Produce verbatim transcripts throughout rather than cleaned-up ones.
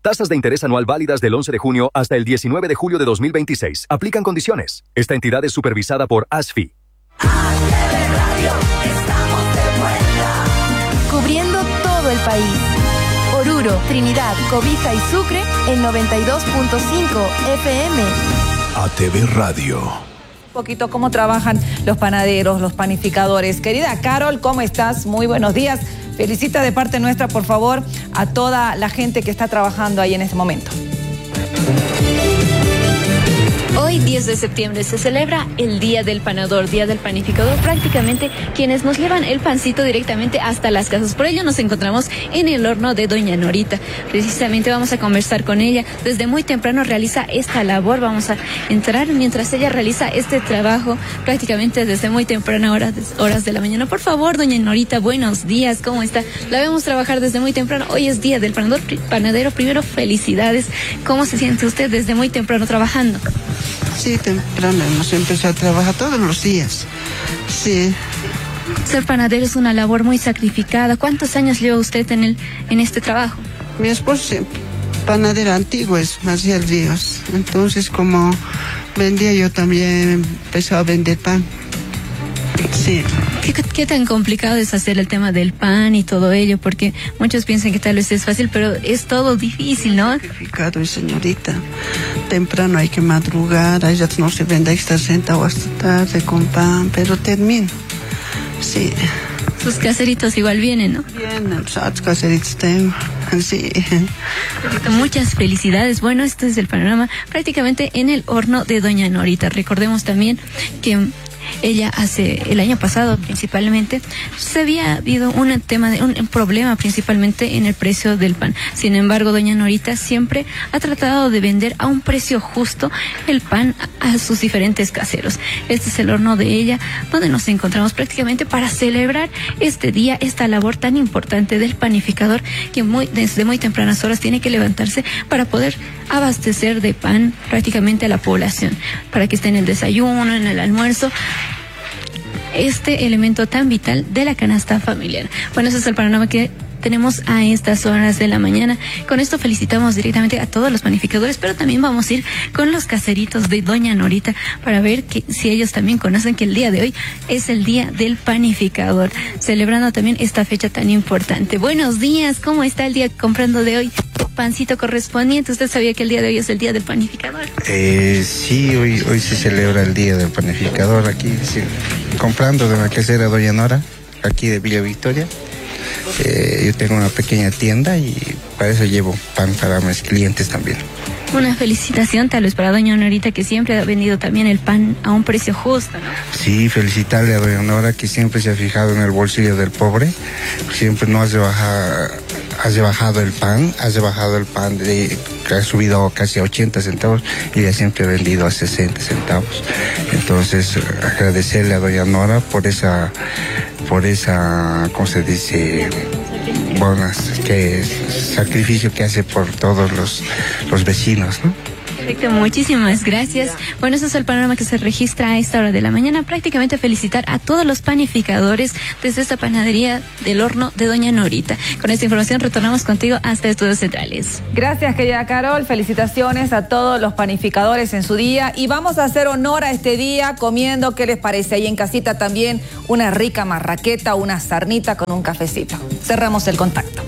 Tasas de interés anual válidas del once de junio hasta el diecinueve de julio de dos mil veintiséis. Aplican condiciones. Esta entidad es supervisada por A S F I. Cubriendo todo el país. Oruro, Trinidad, Cobija y Sucre en noventa y dos punto cinco F M. A T V Radio. Un poquito cómo trabajan los panaderos, los panificadores. Querida Carol, ¿cómo estás? Muy buenos días. Felicita de parte nuestra, por favor, a toda la gente que está trabajando ahí en este momento. Hoy, diez de septiembre, se celebra el Día del Panador, Día del Panificador, prácticamente quienes nos llevan el pancito directamente hasta las casas. Por ello nos encontramos en el horno de Doña Norita. Precisamente vamos a conversar con ella. Desde muy temprano realiza esta labor. Vamos a entrar mientras ella realiza este trabajo, prácticamente desde muy temprana hora, horas de la mañana. Por favor, Doña Norita, buenos días, ¿cómo está? La vemos trabajar desde muy temprano. Hoy es Día del Panador, panadero. Primero, felicidades. ¿Cómo se siente usted desde muy temprano trabajando? Sí, temprano hemos empezado a trabajar todos los días. Sí. Ser panadero es una labor muy sacrificada. ¿Cuántos años lleva usted en el en este trabajo? Mi esposo es panadera antigua, es Marcial Ríos. Entonces, como vendía, yo también empecé a vender pan. Sí. ¿Qué, ¿Qué tan complicado es hacer el tema del pan y todo ello? Porque muchos piensan que tal vez es fácil, pero es todo difícil, ¿no? Sacrificado, señorita. Temprano hay que madrugar, ahí ya no se vende, hay que estar sentado hasta tarde con pan, pero termino. Sí. Sus caseritos igual vienen, ¿no? Vienen, los caseritos tengo. Sí. Muchas felicidades. Bueno, este es el panorama prácticamente en el horno de Doña Norita. Recordemos también que ella hace el año pasado principalmente se había habido un tema de un, un problema principalmente en el precio del pan. Sin embargo, Doña Norita siempre ha tratado de vender a un precio justo el pan a, a sus diferentes caseros. Este es el horno de ella, donde nos encontramos prácticamente para celebrar este día, esta labor tan importante del panificador, que muy desde muy tempranas horas tiene que levantarse para poder abastecer de pan prácticamente a la población, para que esté en el desayuno, en el almuerzo, este elemento tan vital de la canasta familiar. Bueno, ese es el panorama que tenemos a estas horas de la mañana. Con esto felicitamos directamente a todos los panificadores, pero también vamos a ir con los caseritos de Doña Norita para ver que, si ellos también conocen que el día de hoy es el Día del Panificador, celebrando también esta fecha tan importante. Buenos días, ¿cómo está el día comprando de hoy? Pancito correspondiente. ¿Usted sabía que el día de hoy es el Día del Panificador? Eh, sí, hoy hoy se celebra el Día del Panificador aquí, sí, comprando de la casera Doña Nora, aquí de Villa Victoria. Eh, yo tengo una pequeña tienda y para eso llevo pan para mis clientes también. Una felicitación tal vez para Doña Norita, que siempre ha vendido también el pan a un precio justo, ¿no? Sí, felicitarle a Doña Nora, que siempre se ha fijado en el bolsillo del pobre, siempre no has rebajado, has rebajado el pan, has rebajado el pan de, que ha subido casi a ochenta centavos y ya siempre ha vendido a sesenta centavos. Entonces, agradecerle a Doña Nora por esa, por esa, ¿cómo se dice? Bueno, que sacrificio que hace por todos los, los vecinos, ¿no? Perfecto, muchísimas gracias. Bueno, ese es el panorama que se registra a esta hora de la mañana. Prácticamente felicitar a todos los panificadores desde esta panadería del horno de Doña Norita. Con esta información retornamos contigo hasta Estudios Centrales. Gracias, querida Carol. Felicitaciones a todos los panificadores en su día. Y vamos a hacer honor a este día comiendo, ¿qué les parece? Ahí en casita también una rica marraqueta, una sarnita con un cafecito. Cerramos el contacto.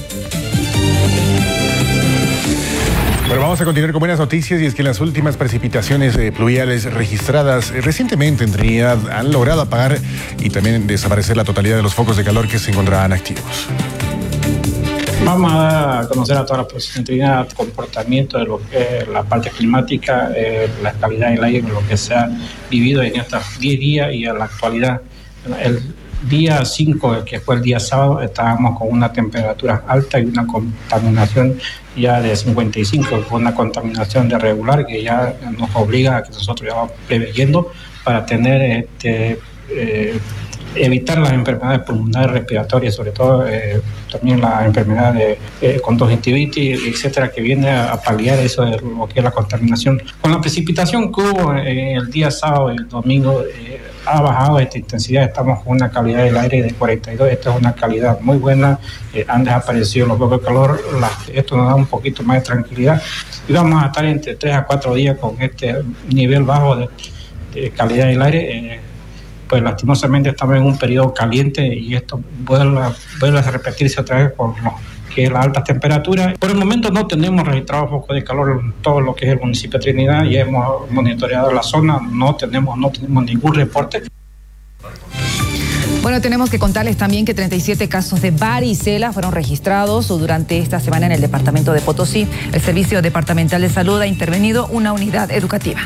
Bueno, vamos a continuar con buenas noticias, y es que las últimas precipitaciones eh, pluviales registradas eh, recientemente en Trinidad han logrado apagar y también desaparecer la totalidad de los focos de calor que se encontraban activos. Vamos a conocer a toda la población en Trinidad el comportamiento de lo que es la parte climática, eh, la estabilidad del aire, lo que se ha vivido en estos diez días y en la actualidad. El día cinco, que fue el día sábado, estábamos con una temperatura alta y una contaminación ya de cincuenta y cinco, fue una contaminación de regular que ya nos obliga a que nosotros ya vamos preveyendo para tener este, eh, evitar las enfermedades pulmonares respiratorias, sobre todo eh, también la enfermedad de eh, conjuntivitis, etcétera, que viene a, a paliar eso de lo que es la contaminación. Con la precipitación que hubo eh, el día sábado y el domingo, eh, ha bajado esta intensidad, estamos con una calidad del aire de cuarenta y dos, esta es una calidad muy buena, eh, han desaparecido los focos de calor, la, esto nos da un poquito más de tranquilidad y vamos a estar entre tres a cuatro días con este nivel bajo de, de calidad del aire. Eh, pues lastimosamente estamos en un periodo caliente y esto vuelve, vuelve a repetirse otra vez con los que es las altas temperaturas. Por el momento no tenemos registrado focos de calor en todo lo que es el municipio de Trinidad, ya hemos monitoreado la zona, no tenemos, no tenemos ningún reporte. Bueno, tenemos que contarles también que treinta y siete casos de varicela fueron registrados durante esta semana en el departamento de Potosí. El Servicio Departamental de Salud ha intervenido una unidad educativa.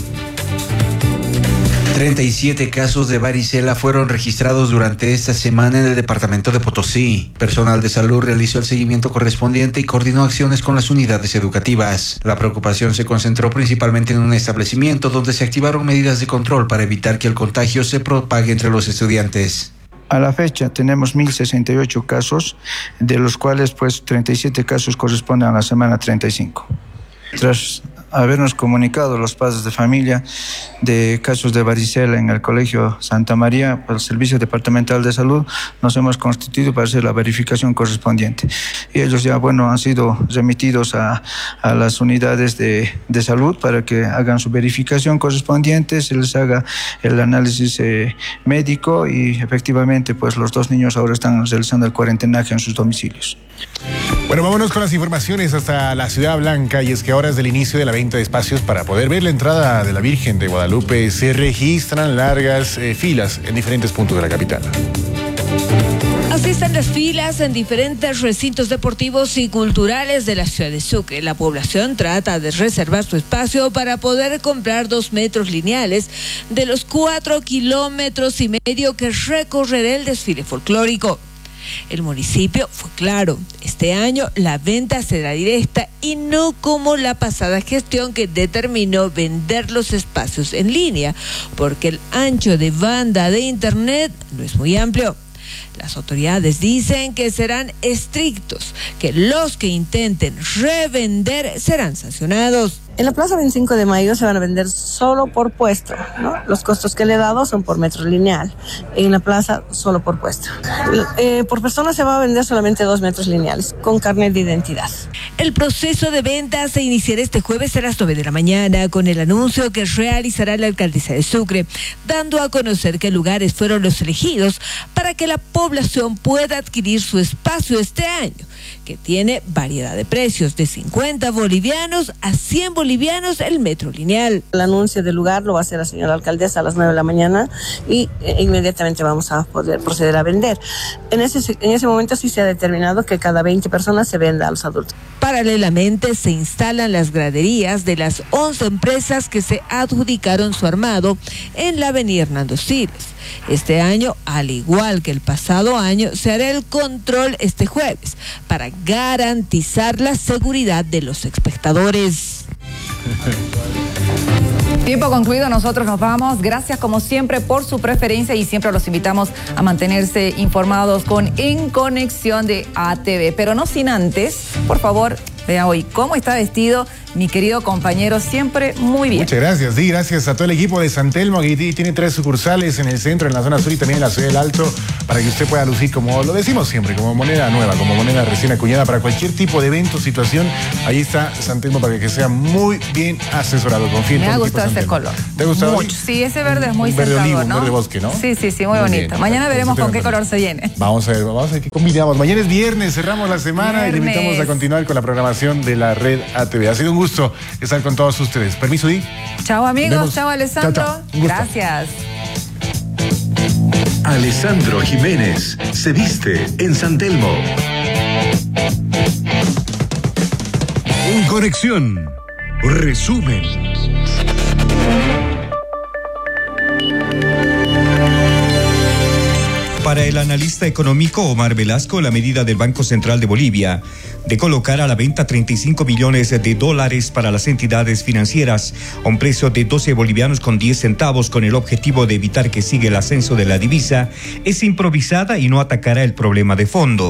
treinta y siete casos de varicela fueron registrados durante esta semana en el departamento de Potosí. Personal de salud realizó el seguimiento correspondiente y coordinó acciones con las unidades educativas. La preocupación se concentró principalmente en un establecimiento donde se activaron medidas de control para evitar que el contagio se propague entre los estudiantes. A la fecha tenemos mil sesenta y ocho casos, de los cuales pues treinta y siete casos corresponden a la semana treinta y cinco. Tras habernos comunicado los padres de familia de casos de varicela en el Colegio Santa María, por el Servicio Departamental de Salud, nos hemos constituido para hacer la verificación correspondiente. Y ellos ya, bueno, han sido remitidos a, a las unidades de, de salud para que hagan su verificación correspondiente, se les haga el análisis eh, médico y efectivamente, pues los dos niños ahora están realizando el cuarentenaje en sus domicilios. Bueno, vámonos con las informaciones hasta la Ciudad Blanca, y es que ahora es del inicio de la venta de espacios para poder ver la entrada de la Virgen de Guadalupe. Se registran largas eh, filas en diferentes puntos de la capital. Así están las filas en diferentes recintos deportivos y culturales de la ciudad de Sucre. La población trata de reservar su espacio para poder comprar dos metros lineales de los cuatro kilómetros y medio que recorrerá el desfile folclórico. El municipio fue claro, este año la venta será directa y no como la pasada gestión que determinó vender los espacios en línea, porque el ancho de banda de internet no es muy amplio. Las autoridades dicen que serán estrictos, que los que intenten revender serán sancionados. En la Plaza veinticinco de Mayo se van a vender solo por puesto, ¿no? Los costos que le he dado son por metro lineal. En la plaza solo por puesto. Eh, por persona se va a vender solamente dos metros lineales, con carnet de identidad. El proceso de venta se iniciará este jueves a las nueve de la mañana con el anuncio que realizará la alcaldesa de Sucre, dando a conocer qué lugares fueron los elegidos para que la población pueda adquirir su espacio este año, que tiene variedad de precios, de cincuenta bolivianos a cien bolivianos el metro lineal. El anuncio del lugar lo va a hacer la señora alcaldesa a las nueve de la mañana y eh, inmediatamente vamos a poder proceder a vender. En ese, en ese momento sí se ha determinado que cada veinte personas se venda a los adultos. Paralelamente se instalan las graderías de las once empresas que se adjudicaron su armado en la avenida Hernando Siles. Este año, al igual que el pasado año, se hará el control este jueves para garantizar la seguridad de los espectadores. Tiempo concluido, nosotros nos vamos. Gracias como siempre por su preferencia y siempre los invitamos a mantenerse informados con En Conexión de A T V. Pero no sin antes, por favor, vea hoy cómo está vestido mi querido compañero, siempre muy bien. Muchas gracias, sí, gracias a todo el equipo de San Telmo, que tiene tres sucursales en el centro, en la zona sur y también en la ciudad del Alto, para que usted pueda lucir, como lo decimos siempre, como moneda nueva, como moneda recién acuñada para cualquier tipo de evento, situación. Ahí está San Telmo para que sea muy bien asesorado. Confíe en Me todo ha el equipo gustado de San ese Telmo. color. ¿Te ha gustado? Mucho. Sí, ese verde es muy un verde sentador, olivo, ¿no? un verde bosque, ¿no? Sí, sí, sí, muy, muy bonito. Bien. Mañana veremos con qué color se viene. Vamos a ver, vamos a ver qué combinamos. Mañana es viernes, cerramos la semana viernes. Y le invitamos a continuar con la programación de la red A T V. Ha sido un gusto estar con todos ustedes. Permiso, Di. Chao, amigos. Chao, Alessandro. Chao, chao. Gracias. Alessandro Jiménez se viste en San Telmo. En Conexión. Resumen. Para el analista económico Omar Velasco, la medida del Banco Central de Bolivia de colocar a la venta treinta y cinco millones de dólares para las entidades financieras a un precio de doce bolivianos con diez centavos con el objetivo de evitar que siga el ascenso de la divisa es improvisada y no atacará el problema de fondo.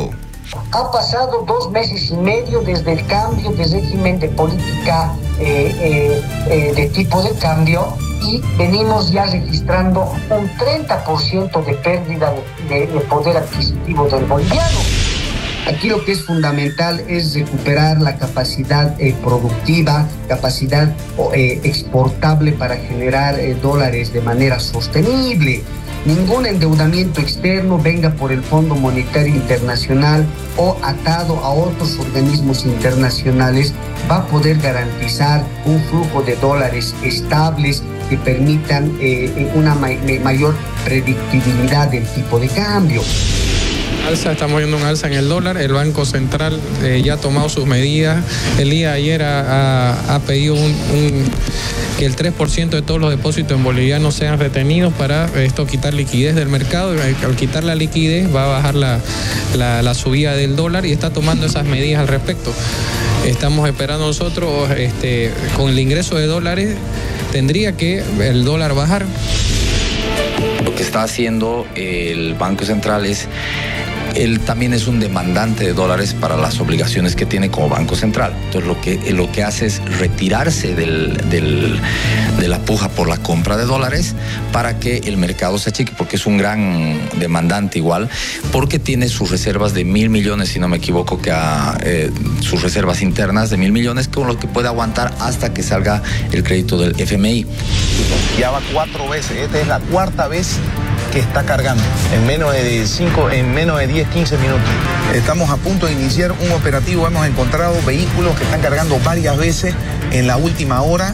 Ha pasado dos meses y medio desde el cambio de régimen de política eh, eh, eh, de tipo de cambio y venimos ya registrando un treinta por ciento de pérdida de, de poder adquisitivo del boliviano. Aquí lo que es fundamental es recuperar la capacidad eh, productiva, capacidad eh, exportable para generar eh, dólares de manera sostenible. Ningún endeudamiento externo, venga por el Fondo Monetario Internacional o atado a otros organismos internacionales, va a poder garantizar un flujo de dólares estables que permitan eh, una ma- mayor predictibilidad del tipo de cambio. Alza, estamos viendo un alza en el dólar. El Banco Central eh, ya ha tomado sus medidas. El día de ayer ha, ha, ha pedido un, un, que el tres por ciento de todos los depósitos en bolivianos sean retenidos para esto quitar liquidez del mercado. Al quitar la liquidez va a bajar la, la, la subida del dólar y está tomando esas medidas al respecto. Estamos esperando nosotros, este, con el ingreso de dólares, tendría que el dólar bajar. Lo que está haciendo el Banco Central es, él también es un demandante de dólares para las obligaciones que tiene como Banco Central. Entonces lo que, lo que hace es retirarse del, del, de la puja por la compra de dólares para que el mercado se achique, porque es un gran demandante igual, porque tiene sus reservas de mil millones, si no me equivoco, que ha, eh, sus reservas internas de mil millones, con lo que puede aguantar hasta que salga el crédito del F M I. Ya va cuatro veces, esta es la cuarta vez que está cargando en menos de cinco, en menos de diez, quince minutos. Estamos a punto de iniciar un operativo, hemos encontrado vehículos que están cargando varias veces en la última hora.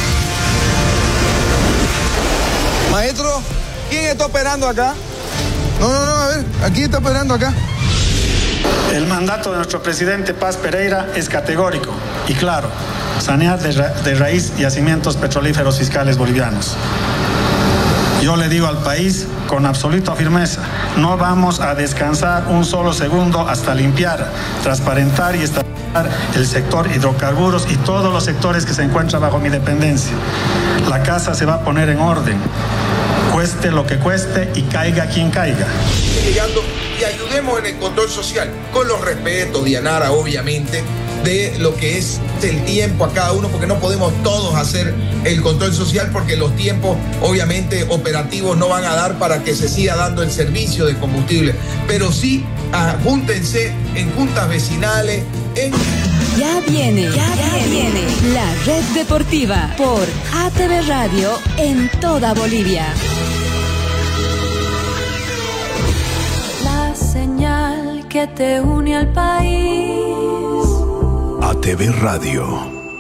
Maestro, ¿quién está operando acá? No, no, no, a ver, aquí está operando acá. El mandato de nuestro presidente Paz Pereira es categórico y claro: sanear de, ra de raíz yacimientos petrolíferos fiscales bolivianos. Yo le digo al país con absoluta firmeza: no vamos a descansar un solo segundo hasta limpiar, transparentar y estabilizar el sector hidrocarburos y todos los sectores que se encuentran bajo mi dependencia. La casa se va a poner en orden, cueste lo que cueste y caiga quien caiga. Llegando y ayudemos en el control social, con los respetos, Dianara, obviamente, de lo que es el tiempo a cada uno, porque no podemos todos hacer el control social, porque los tiempos obviamente operativos no van a dar para que se siga dando el servicio de combustible, pero sí, ah, júntense en juntas vecinales, en... Ya viene, ya, ya viene la Red Deportiva por A T V Radio en toda Bolivia. La señal que te une al país. A T V Radio.